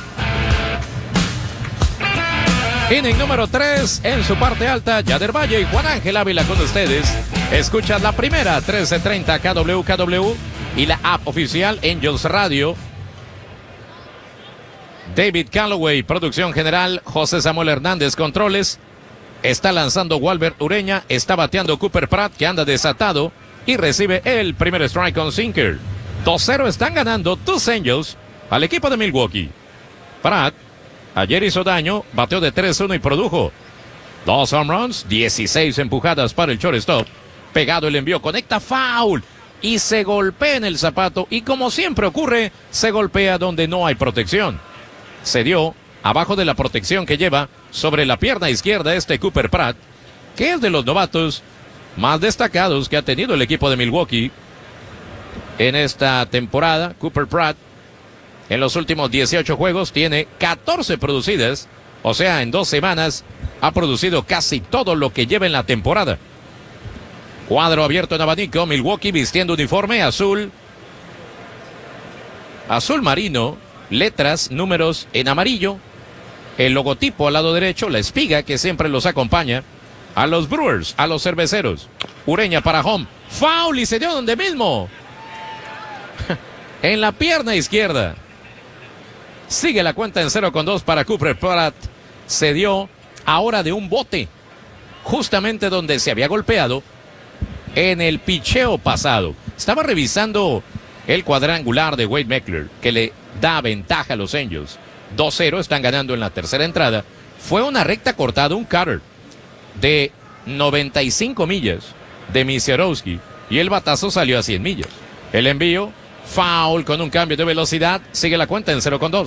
Inning número 3 en su parte alta, Yader Valle y Juan Ángel Ávila con ustedes. Escuchas la primera 1330 KWKW y la app oficial Angels Radio. David Calloway, producción general, José Samuel Hernández, controles. Está lanzando Walbert Ureña, está bateando Cooper Pratt, que anda desatado, y recibe el primer strike con sinker. 2-0 están ganando tus Angels al equipo de Milwaukee. Pratt ayer hizo daño, bateó de 3-1 y produjo 2 home runs, 16 empujadas para el shortstop. Pegado el envío, conecta foul y se golpea en el zapato, y como siempre ocurre, se golpea donde no hay protección. Se dio abajo de la protección que lleva sobre la pierna izquierda Cooper Pratt, que es de los novatos más destacados que ha tenido el equipo de Milwaukee en esta temporada. Cooper Pratt en los últimos 18 juegos tiene 14 producidas, o sea, en 2 semanas ha producido casi todo lo que lleva en la temporada. Cuadro abierto en abanico, Milwaukee vistiendo uniforme azul marino, letras, números en amarillo, el logotipo al lado derecho, la espiga que siempre los acompaña a los Brewers, a los cerveceros. Ureña para home, foul y se dio donde mismo, en la pierna izquierda. Sigue la cuenta en 0-2 para Cooper Pratt. Se dio ahora de un bote, justamente donde se había golpeado en el picheo pasado. Estaba revisando el cuadrangular de Wade Meckler, que le da ventaja a los Angels. 2-0, están ganando en la tercera entrada. Fue una recta cortada, un cutter de 95 millas de Misiorowski, y el batazo salió a 100 millas. El envío, foul con un cambio de velocidad. Sigue la cuenta en 0-2.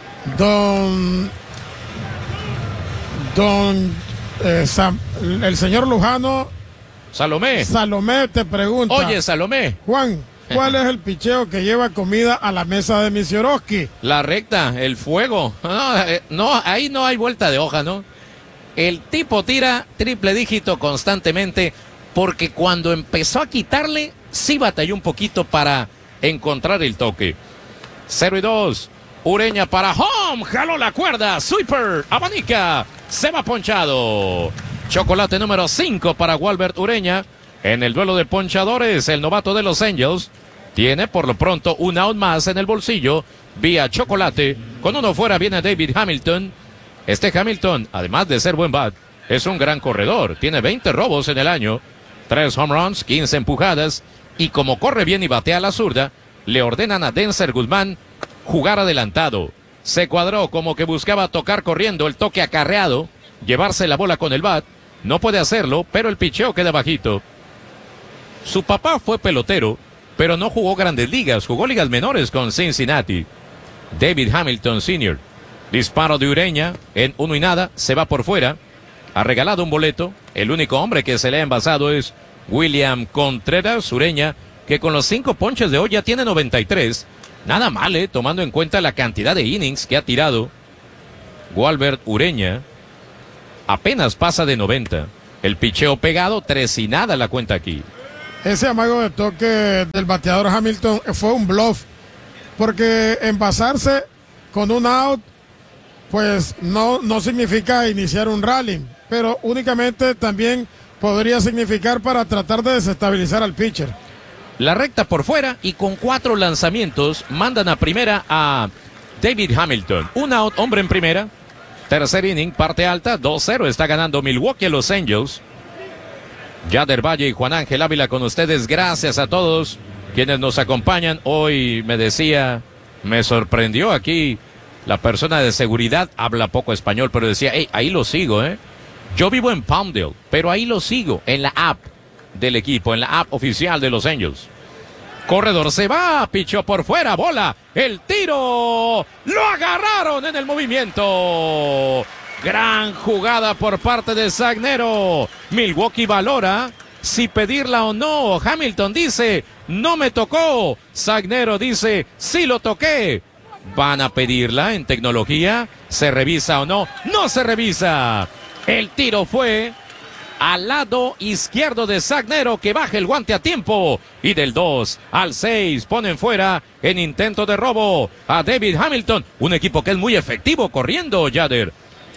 El señor Lujano Salomé, te pregunta. Oye, Salomé. Juan, ¿cuál es el picheo que lleva comida a la mesa de Misiorowski? La recta, el fuego. No, ahí no hay vuelta de hoja, ¿no? El tipo tira triple dígito constantemente, porque cuando empezó a quitarle, sí batalló un poquito para encontrar el toque. 0-2. Ureña para home, jaló la cuerda, sweeper, abanica, se va ponchado. Chocolate número 5 para Walbert Ureña. En el duelo de ponchadores, el novato de los Angels tiene por lo pronto un out más en el bolsillo vía chocolate. Con uno fuera viene David Hamilton. Hamilton, además de ser buen bat, es un gran corredor. Tiene 20 robos en el año, 3 home runs, 15 empujadas, y como corre bien y batea a la zurda, le ordenan a Denzer Guzmán jugar adelantado. Se cuadró como que buscaba tocar corriendo el toque acarreado, llevarse la bola con el bat. No puede hacerlo, pero el picheo queda bajito. Su papá fue pelotero, pero no jugó grandes ligas, jugó ligas menores con Cincinnati. David Hamilton Sr. Disparo de Ureña en 1-0, se va por fuera. ha regalado un boleto. El único hombre que se le ha envasado es William Contreras Ureña, que con los 5 ponches de hoy ya tiene 93. Nada mal, tomando en cuenta la cantidad de innings que ha tirado. Gualbert Ureña apenas pasa de 90. El picheo pegado, 3-0 la cuenta aquí. Ese amago de toque del bateador Hamilton fue un bluff, porque envasarse con un out, pues no significa iniciar un rally, pero únicamente también podría significar para tratar de desestabilizar al pitcher. La recta por fuera y con 4 lanzamientos mandan a primera a David Hamilton. Un out, hombre en primera. Tercer inning, parte alta, 2-0. Está ganando Milwaukee a los Angels. Yader Valle y Juan Ángel Ávila con ustedes. Gracias a todos quienes nos acompañan. Hoy me sorprendió aquí la persona de seguridad. Habla poco español, pero decía, hey, ahí lo sigo, Yo vivo en Palmdale, pero ahí lo sigo en la app del equipo, en la app oficial de los Angels. Corredor se va, pichó por fuera, bola, el tiro, lo agarraron en el movimiento. Gran jugada por parte de Sagnero. Milwaukee valora si pedirla o no. Hamilton dice, no me tocó. Sagnero dice, sí lo toqué. Van a pedirla en tecnología. ¿Se revisa o no? No se revisa. El tiro fue al lado izquierdo de Sagnero, que baja el guante a tiempo. Y del 2 al 6 ponen fuera en intento de robo a David Hamilton. Un equipo que es muy efectivo corriendo, Yader.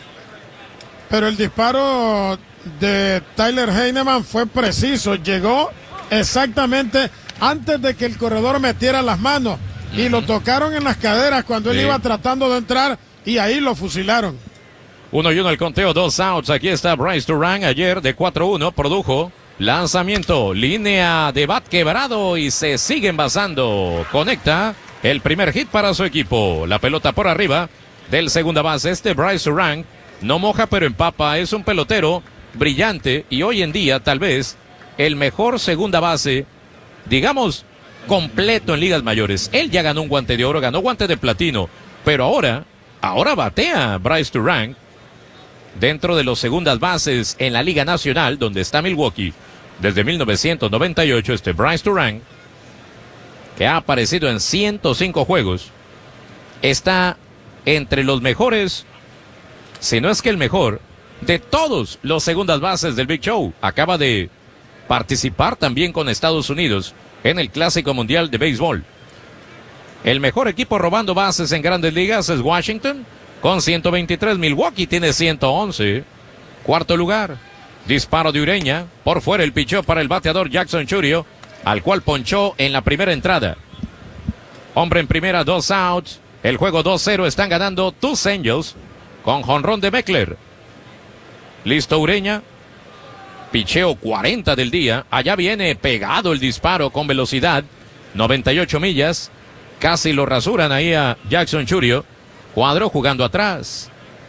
Pero el disparo de Tyler Heineman fue preciso. Llegó exactamente antes de que el corredor metiera las manos. Y lo tocaron en las caderas cuando él iba tratando de entrar. Y ahí lo fusilaron. 1-1 el conteo, 2 outs. Aquí está Bryce Durán. Ayer de 4-1 produjo lanzamiento, línea de bat quebrado y se sigue envasando. Conecta el primer hit para su equipo. La pelota por arriba del segunda base. Bryce Durán no moja pero empapa. Es un pelotero brillante y hoy en día tal vez el mejor segunda base, digamos, completo en ligas mayores. Él ya ganó un guante de oro, ganó guante de platino, pero ahora batea Bryce Durán dentro de los segundas bases en la Liga Nacional, donde está Milwaukee desde 1998. Bryce Durán, que ha aparecido en 105 juegos, está entre los mejores, si no es que el mejor, de todos los segundas bases del Big Show. Acaba de participar también con Estados Unidos en el Clásico Mundial de Béisbol. El mejor equipo robando bases en Grandes Ligas es Washington, con 123. Milwaukee tiene 111. Cuarto lugar, disparo de Ureña. Por fuera el pichó para el bateador Jackson Churio, al cual ponchó en la primera entrada. Hombre en primera, 2 outs. El juego 2-0. Están ganando tus Angels con jonrón de Meckler. Listo Ureña. Picheo 40 del día. Allá viene pegado el disparo con velocidad. 98 millas. Casi lo rasuran ahí a Jackson Churio. Cuadro jugando atrás.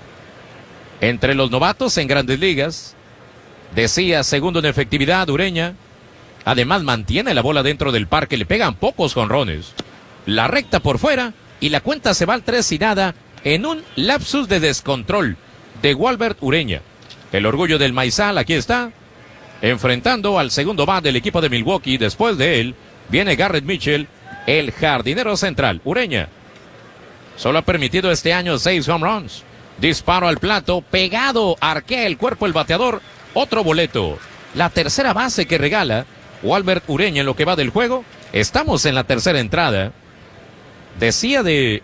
Entre los novatos en Grandes Ligas. Decía segundo en efectividad Ureña. Además mantiene la bola dentro del parque. Le pegan pocos jonrones. La recta por fuera. Y la cuenta se va al 3-0 en un lapsus de descontrol de Gualbert Ureña. El orgullo del maizal, aquí está. Enfrentando al segundo bat del equipo de Milwaukee. Después de él viene Garrett Mitchell, el jardinero central. Ureña solo ha permitido este año 6 home runs. Disparo al plato, pegado, arquea el cuerpo el bateador. Otro boleto. La tercera base que regala Gualbert Ureña en lo que va del juego. Estamos en la tercera entrada. Decía de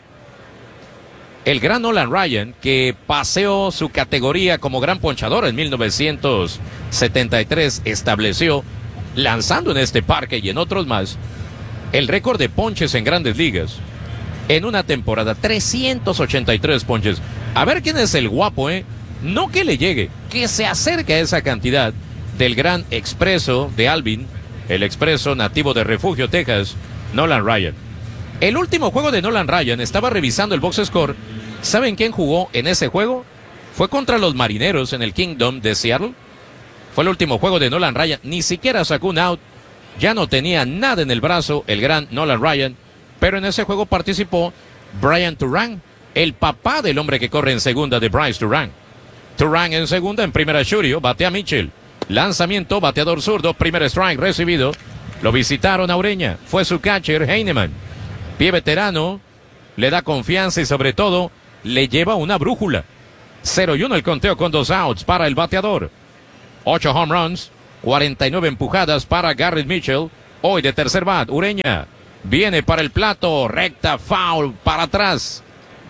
el gran Nolan Ryan, que paseó su categoría como gran ponchador en 1973. Estableció, lanzando en este parque y en otros más, el récord de ponches en Grandes Ligas. En una temporada, 383 ponches. A ver quién es el guapo, No que le llegue, que se acerque a esa cantidad del gran expreso de Alvin, el expreso nativo de Refugio, Texas, Nolan Ryan. El último juego de Nolan Ryan, estaba revisando el box score. ¿Saben quién jugó en ese juego? Fue contra los Marineros en el Kingdom de Seattle. Fue el último juego de Nolan Ryan. Ni siquiera sacó un out. Ya no tenía nada en el brazo el gran Nolan Ryan. Pero en ese juego participó Brian Turang, el papá del hombre que corre en segunda de Bryce Durán. Turang en segunda, en primera Churio, batea Mitchell. Lanzamiento, bateador zurdo, primer strike recibido. Lo visitaron a Ureña, fue su catcher Heinemann. Pie veterano, le da confianza y sobre todo le lleva una brújula. 0-1 el conteo con 2 outs para el bateador. 8 home runs, 49 empujadas para Garrett Mitchell. Hoy de tercer bat, Ureña viene para el plato, recta, foul, para atrás.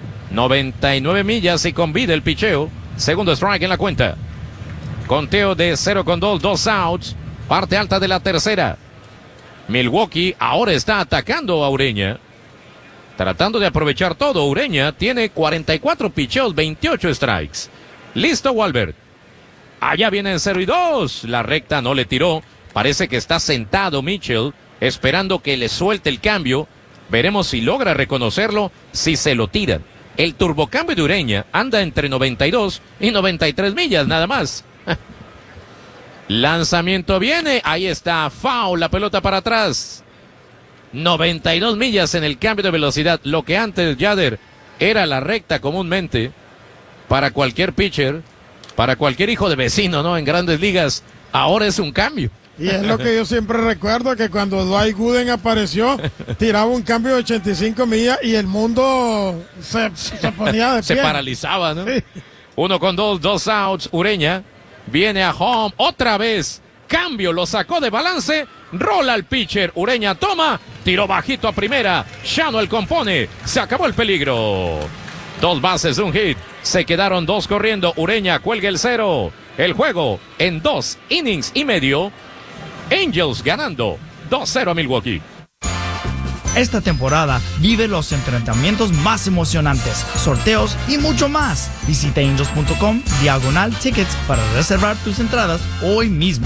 99 millas y con vida el picheo. Segundo strike en la cuenta. Conteo de 0-2, 2 outs. Parte alta de la tercera. Milwaukee ahora está atacando a Ureña. Tratando de aprovechar todo. Ureña tiene 44 picheos, 28 strikes. Listo, Walbert. Allá vienen 0-2. La recta no le tiró. Parece que está sentado Mitchell, esperando que le suelte el cambio. Veremos si logra reconocerlo, si se lo tiran. El turbocambio de Ureña anda entre 92 y 93 millas nada más. Lanzamiento viene, ahí está, foul, la pelota para atrás. 92 millas en el cambio de velocidad, lo que antes, Yader, era la recta comúnmente para cualquier pitcher, para cualquier hijo de vecino, ¿no? En Grandes Ligas, ahora es un cambio. Y es lo que yo siempre recuerdo, que cuando Dwight Gooden apareció, tiraba un cambio de 85 millas y el mundo se ponía de pie. Se paralizaba, ¿no? Sí. 1-2, 2 outs, Ureña viene a home, otra vez, cambio, lo sacó de balance, rola al pitcher, Ureña toma, tiró bajito a primera, Shano compone, se acabó el peligro. 2 bases, un hit, se quedaron 2 corriendo, Ureña cuelga el 0. El juego en 2 innings y medio. Angels ganando 2-0 a Milwaukee. Esta temporada vive los enfrentamientos más emocionantes, sorteos y mucho más. Visita angels.com/tickets para reservar tus entradas hoy mismo.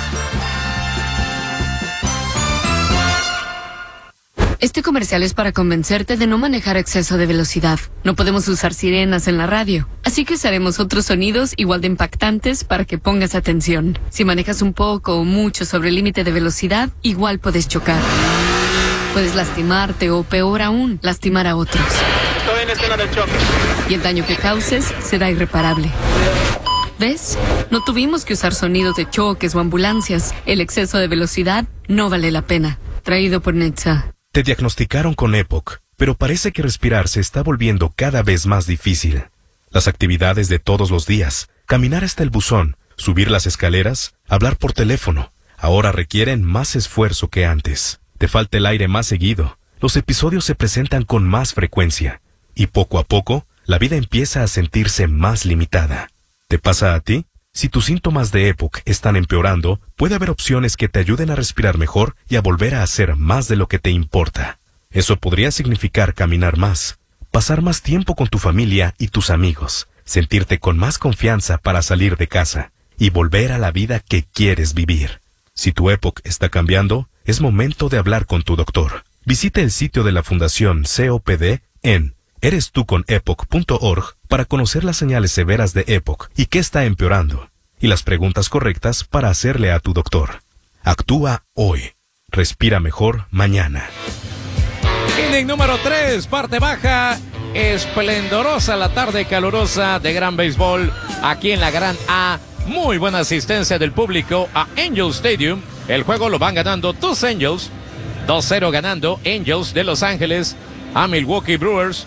Este comercial es para convencerte de no manejar a exceso de velocidad. No podemos usar sirenas en la radio, así que usaremos otros sonidos igual de impactantes para que pongas atención. Si manejas un poco o mucho sobre el límite de velocidad, igual puedes chocar. Puedes lastimarte o, peor aún, lastimar a otros. Estoy en escena del choque. Y el daño que causes será irreparable. ¿Ves? No tuvimos que usar sonidos de choques o ambulancias. El exceso de velocidad no vale la pena. Traído por Netza. Te diagnosticaron con EPOC, pero parece que respirar se está volviendo cada vez más difícil. Las actividades de todos los días, caminar hasta el buzón, subir las escaleras, hablar por teléfono, ahora requieren más esfuerzo que antes. Te falta el aire más seguido, los episodios se presentan con más frecuencia, y poco a poco, la vida empieza a sentirse más limitada. ¿Te pasa a ti? Si tus síntomas de EPOC están empeorando, puede haber opciones que te ayuden a respirar mejor y a volver a hacer más de lo que te importa. Eso podría significar caminar más, pasar más tiempo con tu familia y tus amigos, sentirte con más confianza para salir de casa y volver a la vida que quieres vivir. Si tu EPOC está cambiando, es momento de hablar con tu doctor. Visita el sitio de la Fundación COPD en erestuconepoc.org para conocer las señales severas de EPOC y qué está empeorando, y las preguntas correctas para hacerle a tu doctor. Actúa hoy. Respira mejor mañana. Inning número 3, parte baja. Esplendorosa la tarde calurosa de gran béisbol aquí en la Gran A. Muy buena asistencia del público a Angels Stadium. El juego lo van ganando tus Angels. 2-0 ganando Angels de Los Ángeles a Milwaukee Brewers.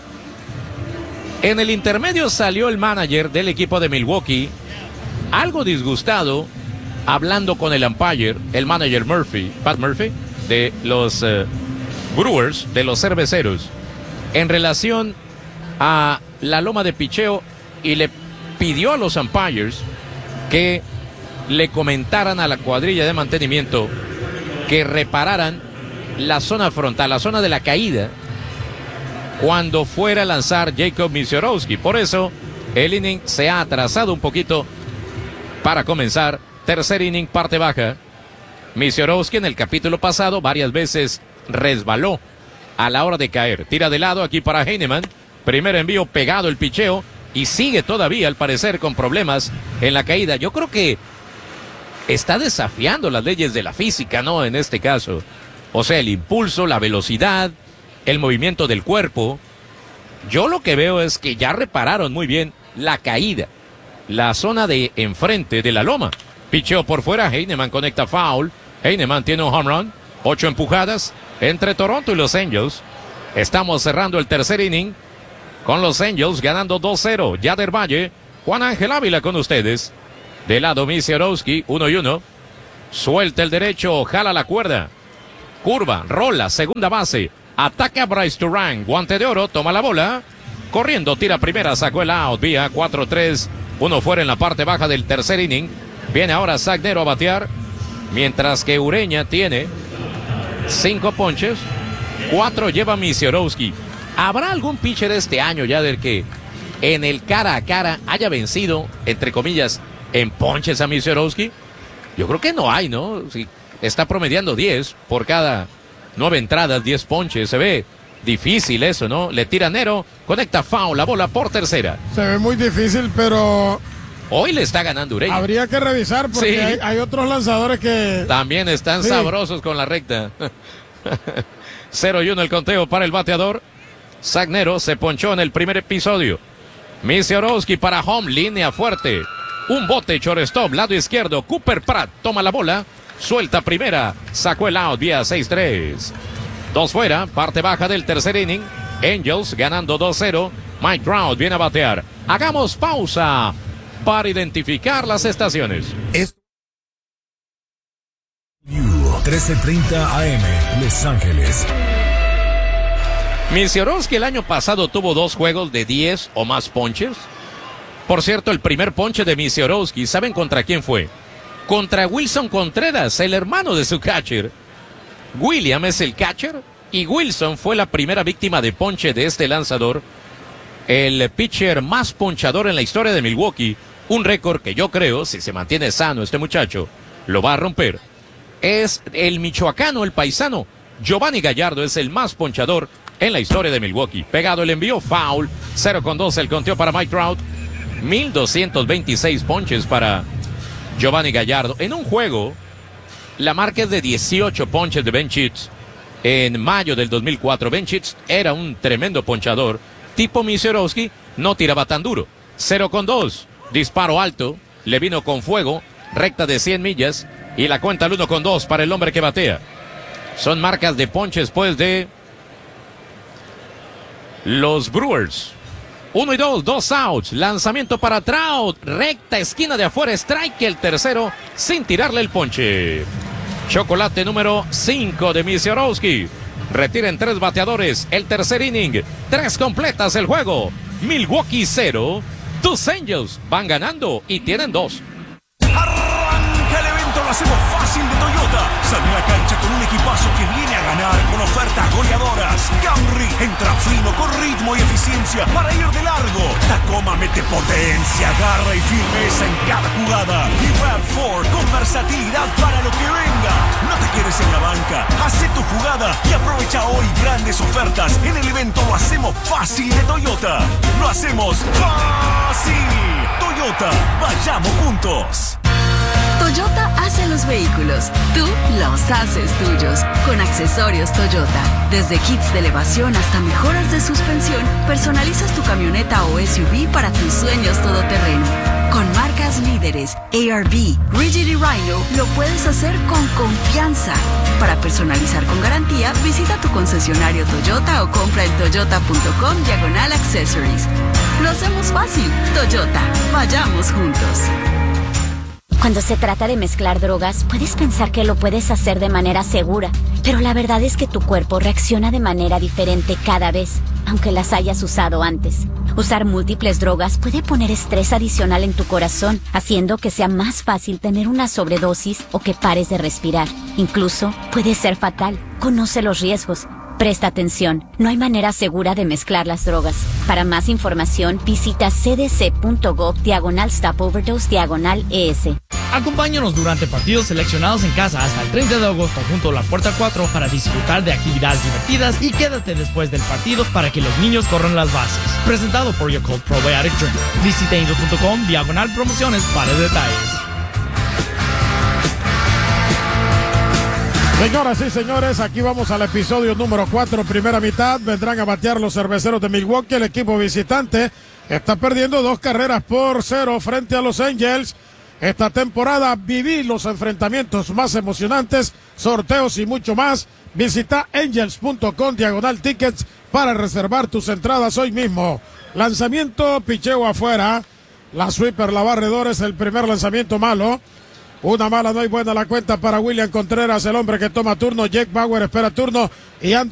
En el intermedio salió el manager del equipo de Milwaukee, algo disgustado, hablando con el umpire, el manager Pat Murphy, de los Brewers, de los cerveceros, en relación a la loma de picheo, y le pidió a los umpires que le comentaran a la cuadrilla de mantenimiento que repararan la zona frontal, la zona de la caída, cuando fuera a lanzar Jacob Misiorowski. Por eso el inning se ha atrasado un poquito para comenzar. Tercer inning, parte baja. Misiorowski en el capítulo pasado varias veces resbaló a la hora de caer. Tira de lado aquí para Heinemann. Primer envío pegado el picheo y sigue todavía al parecer con problemas en la caída. Yo creo que está desafiando las leyes de la física, ¿no? En este caso. O sea, el impulso, la velocidad, el movimiento del cuerpo. Yo lo que veo es que ya repararon muy bien la caída. la zona de enfrente de la loma. Picheo por fuera, Heinemann conecta foul. Heinemann tiene un home run. 8 empujadas entre Toronto y los Angels. Estamos cerrando el tercer inning con los Angels ganando 2-0. Yader Valle, Juan Ángel Ávila con ustedes. De lado Misiorowski, 1-1. Suelta el derecho, jala la cuerda. Curva, rola, segunda base. Ataca Bryce Turang, guante de oro, toma la bola. Corriendo, tira primera, sacó el out. Vía 4-3, uno fuera en la parte baja del tercer inning. Viene ahora Zach Nero a batear. Mientras que Ureña tiene 5 ponches. 4 lleva Misiorowski. ¿Habrá algún pitcher este año ya del que en el cara a cara haya vencido, entre comillas, en ponches a Misiorowski? Yo creo que no hay, ¿no? Si está promediando 10 por cada 9 entradas, 10 ponches. Se ve difícil eso, ¿no? Le tira Nero, conecta foul, la bola por tercera. Se ve muy difícil, pero hoy le está ganando Ureña. Habría que revisar porque sí, hay otros lanzadores que también están sabrosos con la recta. 0-1 el conteo para el bateador. Zach Nero se ponchó en el primer episodio. Misiorowski para home, línea fuerte. Un bote, shortstop, lado izquierdo. Cooper Pratt toma la bola. Suelta primera. Sacó el out vía 6-3. 2 fuera, parte baja del tercer inning. Angels ganando 2-0. Mike Trout viene a batear. Hagamos pausa para identificar las estaciones. 1330 AM, Los Ángeles. Misiorowski el año pasado tuvo 2 juegos de 10 o más ponches. Por cierto, el primer ponche de Misiorowski, ¿saben contra quién fue? Contra Wilson Contreras, el hermano de su catcher. William es el catcher y Wilson fue la primera víctima de ponche de este lanzador. El pitcher más ponchador en la historia de Milwaukee. Un récord que yo creo, si se mantiene sano este muchacho, lo va a romper. Es el michoacano, el paisano. Giovanni Gallardo es el más ponchador en la historia de Milwaukee. Pegado el envío, foul. 0-2 el conteo para Mike Trout. 1226 ponches para Giovanni Gallardo. En un juego, la marca es de 18 ponches de Ben Sheets. En mayo del 2004, Ben Sheets era un tremendo ponchador. Tipo Misiorowski, no tiraba tan duro. 0-2. Disparo alto. Le vino con fuego. Recta de 100 millas. Y la cuenta al 1-2 para el hombre que batea. Son marcas de ponches pues de los Brewers. 1-2, 2 outs. Lanzamiento para Trout. Recta, esquina de afuera. Strike el tercero sin tirarle el ponche. Chocolate número 5 de Misiorowski. Retiren 3 bateadores. El tercer inning. 3 completas el juego. Milwaukee 0. Tus Angels van ganando y tienen 2. Arranca el evento, lo hacemos fácil de Toyota. Sale a la cancha con un equipazo que viene a ganar con ofertas goleadoras. Camry entra fino con ritmo y eficiencia para ir de largo. Tacoma mete potencia, garra y firmeza en cada jugada. Y RAV4 con versatilidad para lo que venga. No te quedes en la banca, hace tu jugada y aprovecha hoy grandes ofertas. En el evento lo hacemos fácil de Toyota. Lo hacemos fácil. Toyota, vayamos juntos. Toyota hace los vehículos, tú los haces tuyos. Con accesorios Toyota, desde kits de elevación hasta mejoras de suspensión, personalizas tu camioneta o SUV para tus sueños todoterreno. Con marcas líderes, ARB, Rigid y Rhino, lo puedes hacer con confianza. Para personalizar con garantía, visita tu concesionario Toyota o compra en toyota.com/accessories. Lo hacemos fácil. Toyota, vayamos juntos. Cuando se trata de mezclar drogas, puedes pensar que lo puedes hacer de manera segura, pero la verdad es que tu cuerpo reacciona de manera diferente cada vez, aunque las hayas usado antes. Usar múltiples drogas puede poner estrés adicional en tu corazón, haciendo que sea más fácil tener una sobredosis o que pares de respirar. Incluso puede ser fatal. Conoce los riesgos. Presta atención, no hay manera segura de mezclar las drogas. Para más información, visita cdc.gov/stop-overdose/ES. Acompáñanos durante partidos seleccionados en casa hasta el 30 de agosto junto a la Puerta 4 para disfrutar de actividades divertidas y quédate después del partido para que los niños corran las bases. Presentado por Yakult Probiotic Drink. Visita angel.com/promociones para detalles. Señoras y señores, aquí vamos al episodio número 4, primera mitad. Vendrán a batear los cerveceros de Milwaukee, el equipo visitante. está perdiendo 2-0 frente a los Angels. Esta temporada viví los enfrentamientos más emocionantes, sorteos y mucho más. Visita angels.com/tickets para reservar tus entradas hoy mismo. Lanzamiento, picheo afuera. La sweeper, la barredora es el primer lanzamiento malo. Una mala, no hay buena la cuenta para William Contreras, el hombre que toma turno. Jake Bauer espera turno y